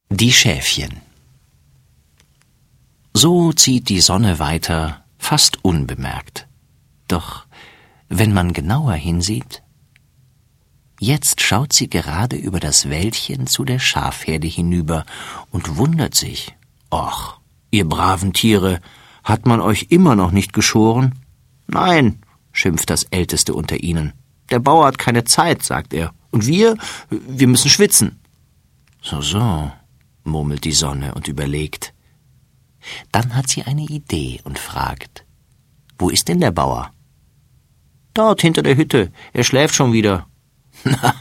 Die Schäfchen. So zieht die Sonne weiter, fast unbemerkt. Doch wenn man genauer hinsieht, jetzt schaut sie gerade über das Wäldchen zu der Schafherde hinüber und wundert sich. »Och, ihr braven Tiere, hat man euch immer noch nicht geschoren?« »Nein«, schimpft das Älteste unter ihnen. »Der Bauer hat keine Zeit«, sagt er. »Und wir müssen schwitzen.« »So«, murmelt die Sonne und überlegt. Dann hat sie eine Idee und fragt, »Wo ist denn der Bauer?« »Dort hinter der Hütte, er schläft schon wieder.« »Na,